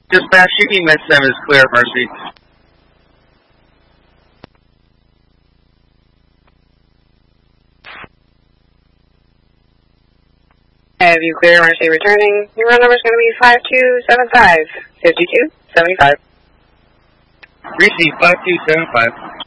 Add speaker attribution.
Speaker 1: Dispatch, Shooting Med 7 is clear of Mercy.
Speaker 2: Have you clear Mercy returning? Your run number is going to be 5275, 5275.
Speaker 1: Receive 5275.